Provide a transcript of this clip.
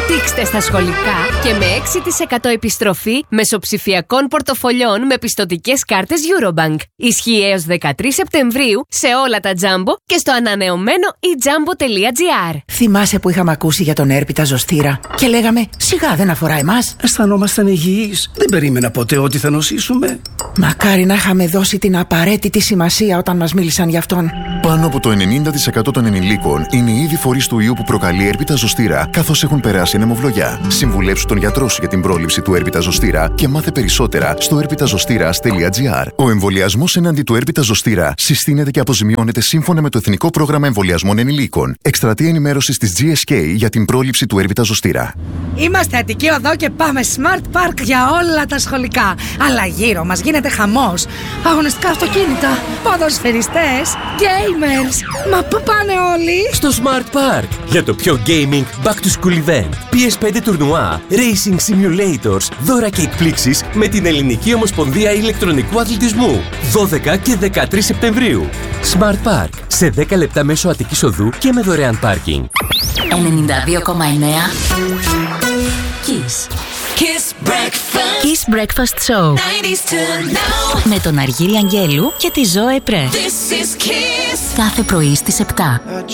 Δείξτε στα σχολικά και με 6% επιστροφή μεσοψηφιακών πορτοφολιών με πιστωτικές κάρτες Eurobank. Ισχύει έως 13 Σεπτεμβρίου σε όλα τα Jumbo και στο ανανεωμένο eJumbo.gr. Θυμάσαι που είχαμε ακούσει για τον έρπιτα ζωστήρα και λέγαμε σιγά δεν αφορά εμάς. Αισθανόμασταν υγιείς. Δεν περίμενα ποτέ ότι θα νοσήσουμε. Μακάρι να είχαμε δώσει την απαραίτητη σημασία όταν μας μίλησαν γι' αυτόν. Πάνω από το 90% των ενηλίκων είναι ήδη φορείς του ιού που προκαλεί έρπιτα ζωστήρα, καθώς έχουν περάσει ανεμοβλογιά. Συμβουλέψου τον γιατρό σου για την πρόληψη του έρπιτα ζωστήρα και μάθε περισσότερα στο erpitazostira.gr. Ο εμβολιασμός εναντί του έρπιτα ζωστήρα συστήνεται και αποζημιώνεται σύμφωνα με το Εθνικό Πρόγραμμα Εμβολιασμών Ενηλίκων. Εκστρατεία ενημέρωσης της GSK για την πρόληψη του έρπιτα ζωστήρα. Είμαστε Αττική Οδό και πάμε Smart Park για όλα τα σχολικά. Αλλά γύρω μας γίνεται χαμός. Αγωνιστικά αυτοκίνητα, ποδοσφαιριστές, gamers. Μα πού πάνε όλοι? Στο Smart Park για το πιο gaming back to school event. PS5 τουρνουά, racing simulators, δώρα και εκπλήξεις με την Ελληνική Ομοσπονδία Ηλεκτρονικού Αθλητισμού. 12 και 13 Σεπτεμβρίου. Smart Park σε 10 λεπτά μέσω Αττικής Οδού και με δωρεάν πάρκινγκ. 92,9 Kiss. Kiss Breakfast Show. Με τον Αργύρη Αγγέλου και τη Ζωέ Πρέ. Κάθε πρωί στις 7.